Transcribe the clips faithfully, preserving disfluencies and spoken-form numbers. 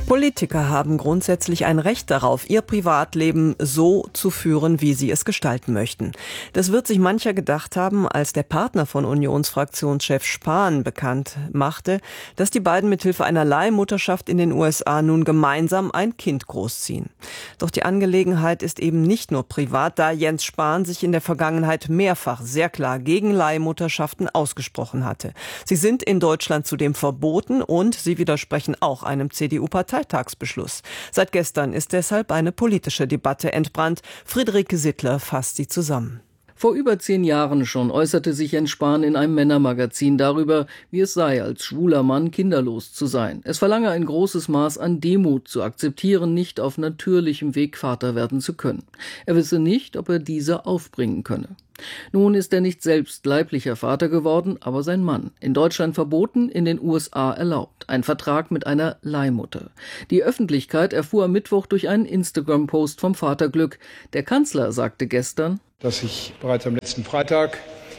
Politiker haben grundsätzlich ein Recht darauf, ihr Privatleben so zu führen, wie sie es gestalten möchten. Das wird sich mancher gedacht haben, als der Partner von Unionsfraktionschef Spahn bekannt machte, dass die beiden mithilfe einer Leihmutterschaft in den U S A nun gemeinsam ein Kind großziehen. Doch die Angelegenheit ist eben nicht nur privat, da Jens Spahn sich in der Vergangenheit mehrfach sehr klar gegen Leihmutterschaften ausgesprochen hatte. Sie sind in Deutschland zudem verboten und sie widersprechen auch einem C D U-Parteitagsbeschluss. Seit gestern ist deshalb eine politische Debatte entbrannt. Friederike Sittler fasst sie zusammen. Vor über zehn Jahren schon äußerte sich Jens Spahn in einem Männermagazin darüber, wie es sei, als schwuler Mann kinderlos zu sein. Es verlange ein großes Maß an Demut zu akzeptieren, nicht auf natürlichem Weg Vater werden zu können. Er wisse nicht, ob er diese aufbringen könne. Nun ist er nicht selbst leiblicher Vater geworden, aber sein Mann. In Deutschland verboten, in den U S A erlaubt. Ein Vertrag mit einer Leihmutter. Die Öffentlichkeit erfuhr am Mittwoch durch einen Instagram-Post vom Vaterglück. Der Kanzler sagte gestern, dass ich bereits am letzten Freitag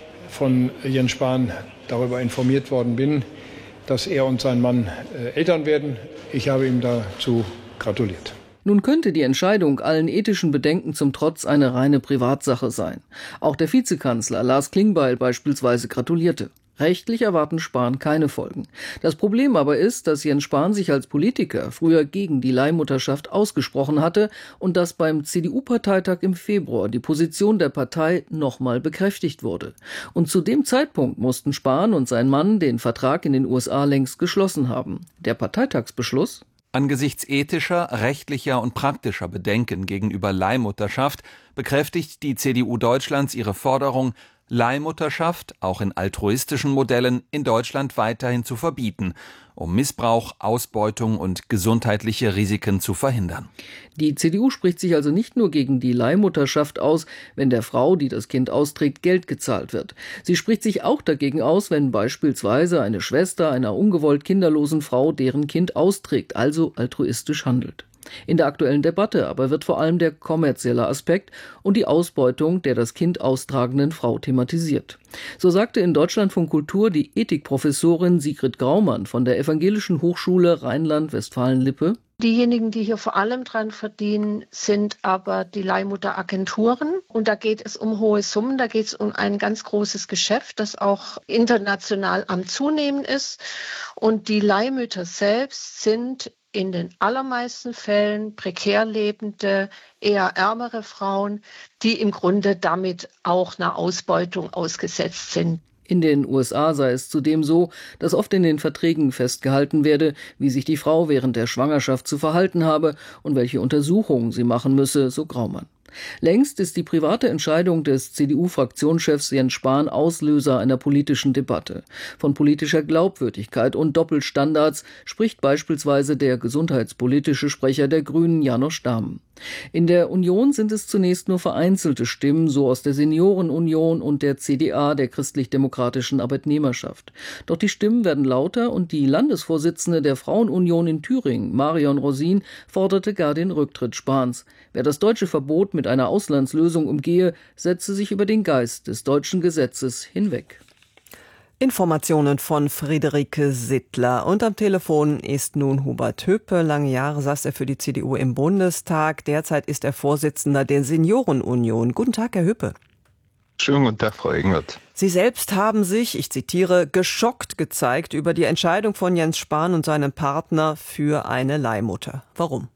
von Jens Spahn darüber informiert worden bin, dass er und sein Mann äh, Eltern werden. Ich habe ihm dazu gratuliert. Nun könnte die Entscheidung allen ethischen Bedenken zum Trotz eine reine Privatsache sein. Auch der Vizekanzler Lars Klingbeil beispielsweise gratulierte. Rechtlich erwarten Spahn keine Folgen. Das Problem aber ist, dass Jens Spahn sich als Politiker früher gegen die Leihmutterschaft ausgesprochen hatte und dass beim C D U-Parteitag im Februar die Position der Partei nochmal bekräftigt wurde. Und zu dem Zeitpunkt mussten Spahn und sein Mann den Vertrag in den U S A längst geschlossen haben. Der Parteitagsbeschluss? Angesichts ethischer, rechtlicher und praktischer Bedenken gegenüber Leihmutterschaft bekräftigt die C D U Deutschlands ihre Forderung, Leihmutterschaft, auch in altruistischen Modellen, in Deutschland weiterhin zu verbieten, um Missbrauch, Ausbeutung und gesundheitliche Risiken zu verhindern. Die C D U spricht sich also nicht nur gegen die Leihmutterschaft aus, wenn der Frau, die das Kind austrägt, Geld gezahlt wird. Sie spricht sich auch dagegen aus, wenn beispielsweise eine Schwester einer ungewollt kinderlosen Frau deren Kind austrägt, also altruistisch handelt. In der aktuellen Debatte aber wird vor allem der kommerzielle Aspekt und die Ausbeutung der das Kind austragenden Frau thematisiert. So sagte in Deutschlandfunk Kultur die Ethikprofessorin Sigrid Graumann von der Evangelischen Hochschule Rheinland-Westfalen-Lippe: Diejenigen, die hier vor allem dran verdienen, sind aber die Leihmutteragenturen. Und da geht es um hohe Summen, da geht es um ein ganz großes Geschäft, das auch international am Zunehmen ist. Und die Leihmütter selbst sind in den allermeisten Fällen prekär lebende, eher ärmere Frauen, die im Grunde damit auch einer Ausbeutung ausgesetzt sind. In den U S A sei es zudem so, dass oft in den Verträgen festgehalten werde, wie sich die Frau während der Schwangerschaft zu verhalten habe und welche Untersuchungen sie machen müsse, so Graumann. Längst ist die private Entscheidung des C D U-Fraktionschefs Jens Spahn Auslöser einer politischen Debatte. Von politischer Glaubwürdigkeit und Doppelstandards spricht beispielsweise der gesundheitspolitische Sprecher der Grünen, Janosch Dahmen. In der Union sind es zunächst nur vereinzelte Stimmen, so aus der Seniorenunion und der C D A, der Christlich-Demokratischen Arbeitnehmerschaft. Doch die Stimmen werden lauter und die Landesvorsitzende der Frauenunion in Thüringen, Marion Rosin, forderte gar den Rücktritt Spahns. Wer das deutsche Verbot mit einer Auslandslösung umgehe, setze sich über den Geist des deutschen Gesetzes hinweg. Informationen von Friederike Sittler. Und am Telefon ist nun Hubert Höpe. Lange Jahre saß er für die C D U im Bundestag. Derzeit ist er Vorsitzender der Seniorenunion. Guten Tag, Herr Höpe. Schönen guten Tag, Frau Engert. Sie selbst haben sich, ich zitiere, geschockt gezeigt über die Entscheidung von Jens Spahn und seinem Partner für eine Leihmutter. Warum?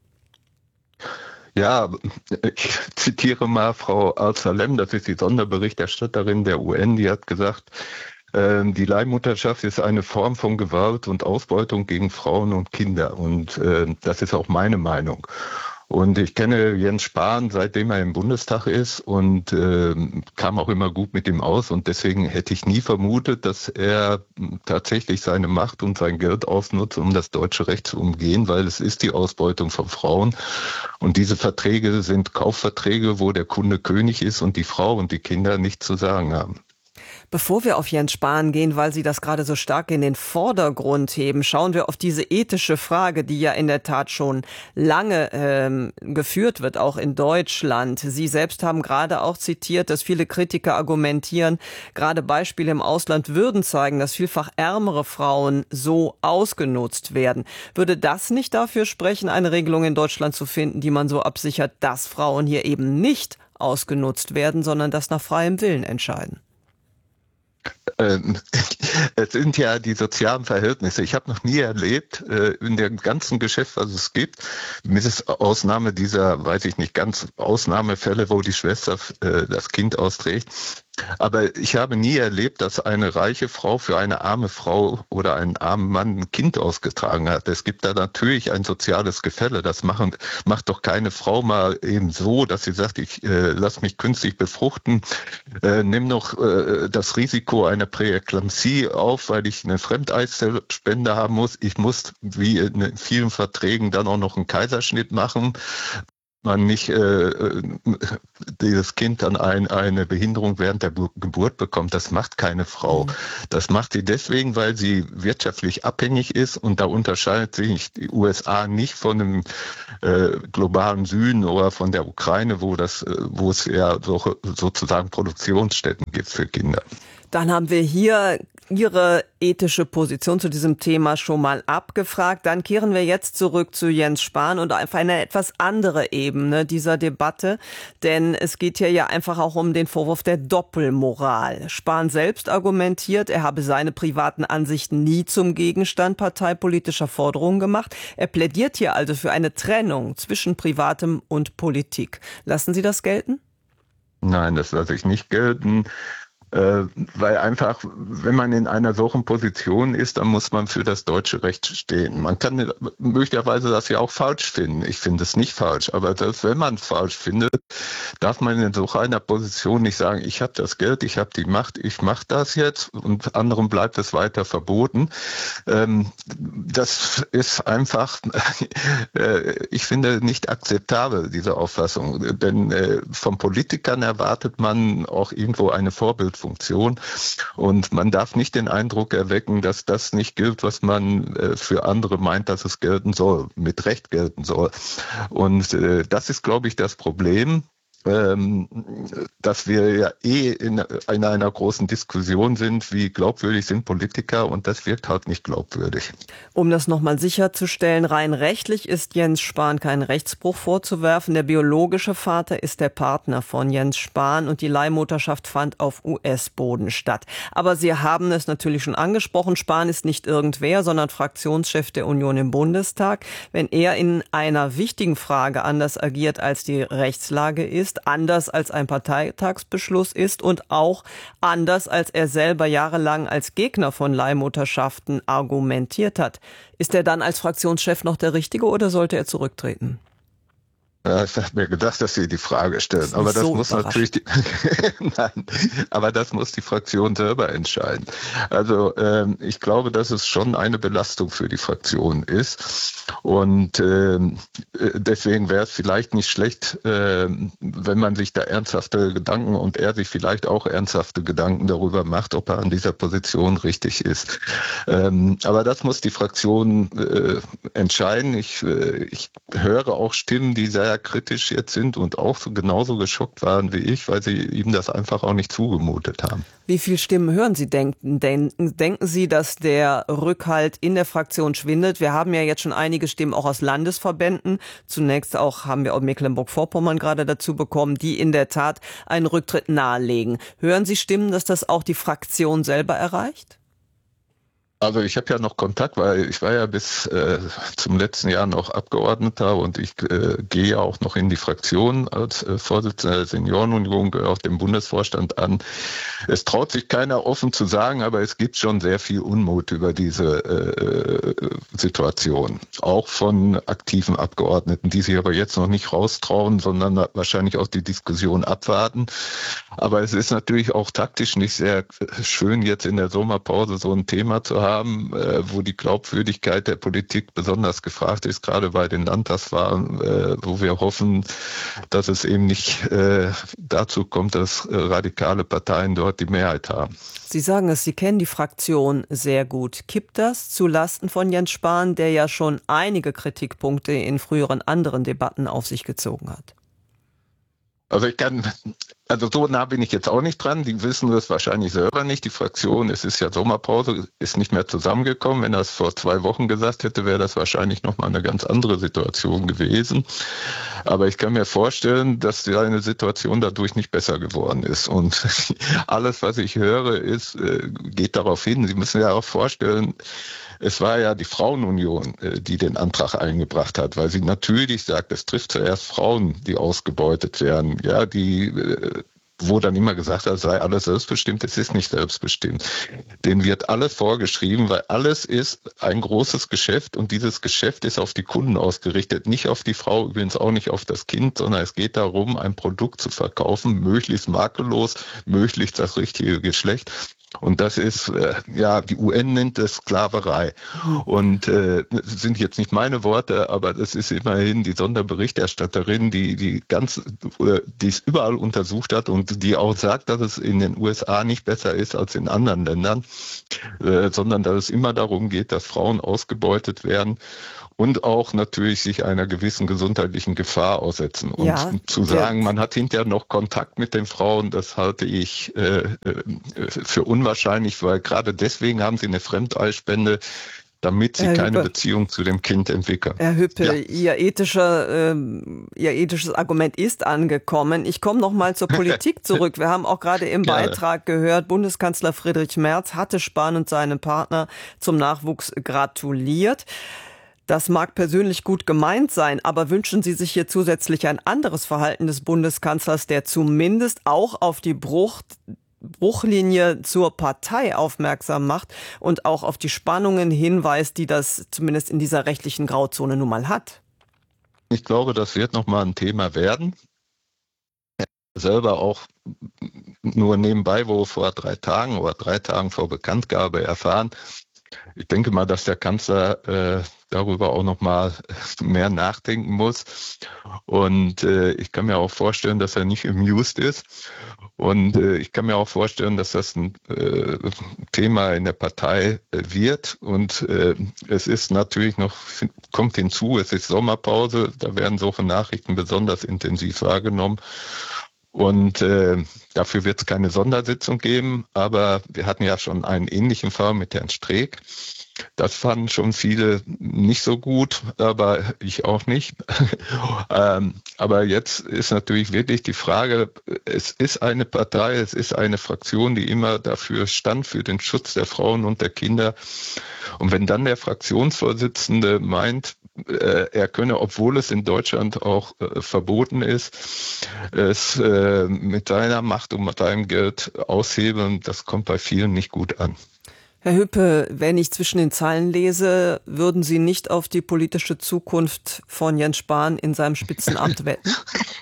Ja, ich zitiere mal Frau Al-Salem, das ist die Sonderberichterstatterin der U N, die hat gesagt, die Leihmutterschaft ist eine Form von Gewalt und Ausbeutung gegen Frauen und Kinder. Und äh, das ist auch meine Meinung. Und ich kenne Jens Spahn, seitdem er im Bundestag ist und äh, kam auch immer gut mit ihm aus. Und deswegen hätte ich nie vermutet, dass er tatsächlich seine Macht und sein Geld ausnutzt, um das deutsche Recht zu umgehen, weil es ist die Ausbeutung von Frauen. Und diese Verträge sind Kaufverträge, wo der Kunde König ist und die Frau und die Kinder nichts zu sagen haben. Bevor wir auf Jens Spahn gehen, weil Sie das gerade so stark in den Vordergrund heben, schauen wir auf diese ethische Frage, die ja in der Tat schon lange ähm, geführt wird, auch in Deutschland. Sie selbst haben gerade auch zitiert, dass viele Kritiker argumentieren, gerade Beispiele im Ausland würden zeigen, dass vielfach ärmere Frauen so ausgenutzt werden. Würde das nicht dafür sprechen, eine Regelung in Deutschland zu finden, die man so absichert, dass Frauen hier eben nicht ausgenutzt werden, sondern das nach freiem Willen entscheiden? Es sind ja die sozialen Verhältnisse. Ich habe noch nie erlebt, in dem ganzen Geschäft, was es gibt, mit Ausnahme dieser, weiß ich nicht, ganz Ausnahmefälle, wo die Schwester das Kind austrägt. Aber ich habe nie erlebt, dass eine reiche Frau für eine arme Frau oder einen armen Mann ein Kind ausgetragen hat. Es gibt da natürlich ein soziales Gefälle. Das machen, macht doch keine Frau mal eben so, dass sie sagt, ich äh, lass mich künstlich befruchten, äh, nimm noch äh, das Risiko einer Präeklampsie auf, weil ich eine Fremdeizellspende haben muss. Ich muss, wie in vielen Verträgen, dann auch noch einen Kaiserschnitt machen. Man nicht äh, dieses Kind dann ein, eine Behinderung während der Bu- Geburt bekommt, das macht keine Frau. Das macht sie deswegen, weil sie wirtschaftlich abhängig ist, und da unterscheidet sich die U S A nicht von dem äh, globalen Süden oder von der Ukraine, wo das, wo es ja so, sozusagen Produktionsstätten gibt für Kinder. Dann haben wir hier Ihre ethische Position zu diesem Thema schon mal abgefragt. Dann kehren wir jetzt zurück zu Jens Spahn und auf eine etwas andere Ebene dieser Debatte. Denn es geht hier ja einfach auch um den Vorwurf der Doppelmoral. Spahn selbst argumentiert, er habe seine privaten Ansichten nie zum Gegenstand parteipolitischer Forderungen gemacht. Er plädiert hier also für eine Trennung zwischen Privatem und Politik. Lassen Sie das gelten? Nein, das lasse ich nicht gelten. Äh, weil einfach, wenn man in einer solchen Position ist, dann muss man für das deutsche Recht stehen. Man kann möglicherweise das ja auch falsch finden. Ich finde es nicht falsch, aber das, wenn man es falsch findet, darf man in so einer Position nicht sagen, ich habe das Geld, ich habe die Macht, ich mache das jetzt, und anderen bleibt es weiter verboten. Ähm, das ist einfach, äh, ich finde, nicht akzeptabel, diese Auffassung. Denn äh, von Politikern erwartet man auch irgendwo eine Vorbildfunktion. Funktion. Und man darf nicht den Eindruck erwecken, dass das nicht gilt, was man äh, für andere meint, dass es gelten soll, mit Recht gelten soll. Und äh, das ist, glaube ich, das Problem. Ähm, dass wir ja eh in, in einer großen Diskussion sind, wie glaubwürdig sind Politiker, und das wirkt halt nicht glaubwürdig. Um das nochmal sicherzustellen, rein rechtlich ist Jens Spahn kein Rechtsbruch vorzuwerfen. Der biologische Vater ist der Partner von Jens Spahn und die Leihmutterschaft fand auf U S-Boden statt. Aber Sie haben es natürlich schon angesprochen, Spahn ist nicht irgendwer, sondern Fraktionschef der Union im Bundestag. Wenn er in einer wichtigen Frage anders agiert, als die Rechtslage ist, anders als ein Parteitagsbeschluss ist und auch anders als er selber jahrelang als Gegner von Leihmutterschaften argumentiert hat. Ist er dann als Fraktionschef noch der Richtige oder sollte er zurücktreten? Ja, ich habe mir gedacht, dass Sie die Frage stellen, das aber das so muss natürlich die, nein, aber das muss die Fraktion selber entscheiden. Also ähm, ich glaube, dass es schon eine Belastung für die Fraktion ist, und ähm, deswegen wäre es vielleicht nicht schlecht, äh, wenn man sich da ernsthafte Gedanken, und er sich vielleicht auch ernsthafte Gedanken darüber macht, ob er an dieser Position richtig ist. Ähm, aber das muss die Fraktion äh, entscheiden. Ich, äh, ich höre auch Stimmen, die sehr kritisch jetzt sind und auch so genauso geschockt waren wie ich, weil sie ihm das einfach auch nicht zugemutet haben. Wie viele Stimmen hören Sie denken? Denken, denken Sie, dass der Rückhalt in der Fraktion schwindet? Wir haben ja jetzt schon einige Stimmen auch aus Landesverbänden. Zunächst auch haben wir auch Mecklenburg-Vorpommern gerade dazu bekommen, die in der Tat einen Rücktritt nahelegen. Hören Sie Stimmen, dass das auch die Fraktion selber erreicht? Also ich habe ja noch Kontakt, weil ich war ja bis äh, zum letzten Jahr noch Abgeordneter, und ich äh, gehe ja auch noch in die Fraktion als äh, Vorsitzender der Seniorenunion, gehöre auch dem Bundesvorstand an. Es traut sich keiner offen zu sagen, aber es gibt schon sehr viel Unmut über diese äh, Situation. Auch von aktiven Abgeordneten, die sich aber jetzt noch nicht raustrauen, sondern wahrscheinlich auch die Diskussion abwarten. Aber es ist natürlich auch taktisch nicht sehr schön, jetzt in der Sommerpause so ein Thema zu haben, haben, äh, wo die Glaubwürdigkeit der Politik besonders gefragt ist, gerade bei den Landtagswahlen, äh, wo wir hoffen, dass es eben nicht äh, dazu kommt, dass äh, radikale Parteien dort die Mehrheit haben. Sie sagen es, Sie kennen die Fraktion sehr gut. Kippt das zu Lasten von Jens Spahn, der ja schon einige Kritikpunkte in früheren anderen Debatten auf sich gezogen hat? Also ich kann, also so nah bin ich jetzt auch nicht dran. Die wissen das wahrscheinlich selber nicht. Die Fraktion, es ist ja Sommerpause, ist nicht mehr zusammengekommen. Wenn er es vor zwei Wochen gesagt hätte, wäre das wahrscheinlich nochmal eine ganz andere Situation gewesen. Aber ich kann mir vorstellen, dass seine Situation dadurch nicht besser geworden ist. Und alles, was ich höre, ist, geht darauf hin. Sie müssen ja auch vorstellen, es war ja die Frauenunion, die den Antrag eingebracht hat, weil sie natürlich sagt, es trifft zuerst Frauen, die ausgebeutet werden, ja, die, wo dann immer gesagt hat, sei alles selbstbestimmt, es ist nicht selbstbestimmt. Denen wird alles vorgeschrieben, weil alles ist ein großes Geschäft und dieses Geschäft ist auf die Kunden ausgerichtet, nicht auf die Frau, übrigens auch nicht auf das Kind, sondern es geht darum, ein Produkt zu verkaufen, möglichst makellos, möglichst das richtige Geschlecht. Und das ist, äh, ja, die U N nennt es Sklaverei. Und äh, das sind jetzt nicht meine Worte, aber das ist immerhin die Sonderberichterstatterin, die die ganz, oder die es überall untersucht hat und die auch sagt, dass es in den U S A nicht besser ist als in anderen Ländern, äh, sondern dass es immer darum geht, dass Frauen ausgebeutet werden. Und auch natürlich sich einer gewissen gesundheitlichen Gefahr aussetzen. Und ja, zu sagen, man hat hinterher noch Kontakt mit den Frauen, das halte ich äh, für unwahrscheinlich, weil gerade deswegen haben sie eine Fremdeisspende, damit sie Herr keine Hüppe. Beziehung zu dem Kind entwickeln. Herr Hüppe, ja. Ihr, ethischer, äh, Ihr ethisches Argument ist angekommen. Ich komme noch mal zur Politik zurück. Wir haben auch gerade im Gerne. Beitrag gehört, Bundeskanzler Friedrich Merz hatte Spahn und seinem Partner zum Nachwuchs gratuliert. Das mag persönlich gut gemeint sein, aber wünschen Sie sich hier zusätzlich ein anderes Verhalten des Bundeskanzlers, der zumindest auch auf die Bruch, Bruchlinie zur Partei aufmerksam macht und auch auf die Spannungen hinweist, die das zumindest in dieser rechtlichen Grauzone nun mal hat? Ich glaube, das wird noch mal ein Thema werden. Er selber auch nur nebenbei, wo vor drei Tagen oder drei Tagen vor Bekanntgabe erfahren. Ich denke mal, dass der Kanzler äh, darüber auch noch mal mehr nachdenken muss. Und äh, ich kann mir auch vorstellen, dass er nicht amused ist. Und äh, ich kann mir auch vorstellen, dass das ein äh, Thema in der Partei äh, wird. Und äh, es ist natürlich noch, kommt hinzu, es ist Sommerpause, da werden solche Nachrichten besonders intensiv wahrgenommen. Und äh, dafür wird es keine Sondersitzung geben, aber wir hatten ja schon einen ähnlichen Fall mit Herrn Streeck. Das fanden schon viele nicht so gut, aber ich auch nicht. ähm, aber jetzt ist natürlich wirklich die Frage, es ist eine Partei, es ist eine Fraktion, die immer dafür stand, für den Schutz der Frauen und der Kinder. Und wenn dann der Fraktionsvorsitzende meint, er könne, obwohl es in Deutschland auch äh, verboten ist, es äh, mit seiner Macht und mit seinem Geld aushebeln, das kommt bei vielen nicht gut an. Herr Hüppe, wenn ich zwischen den Zeilen lese, würden Sie nicht auf die politische Zukunft von Jens Spahn in seinem Spitzenamt wetten?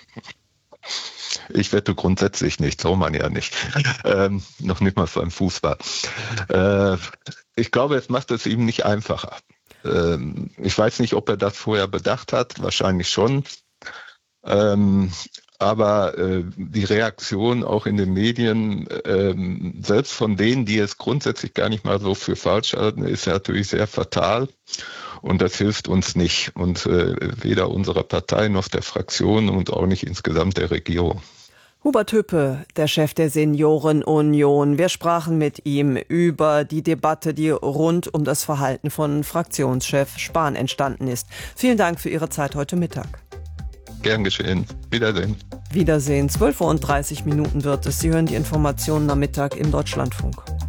Ich wette grundsätzlich nicht, soll man ja nicht. Ähm, noch nicht mal beim Fußball. Äh, ich glaube, es macht es ihm nicht einfacher. Ähm, ich weiß nicht, ob er das vorher bedacht hat, wahrscheinlich schon. Ähm, aber äh, die Reaktion auch in den Medien, ähm, selbst von denen, die es grundsätzlich gar nicht mal so für falsch halten, ist natürlich sehr fatal. Und das hilft uns nicht. Und äh, weder unserer Partei noch der Fraktion und auch nicht insgesamt der Regierung. Hubert Hüppe, der Chef der Seniorenunion. Wir sprachen mit ihm über die Debatte, die rund um das Verhalten von Fraktionschef Spahn entstanden ist. Vielen Dank für Ihre Zeit heute Mittag. Gern geschehen. Wiedersehen. Wiedersehen. zwölf Uhr und dreißig Minuten wird es. Sie hören die Informationen am Mittag im Deutschlandfunk.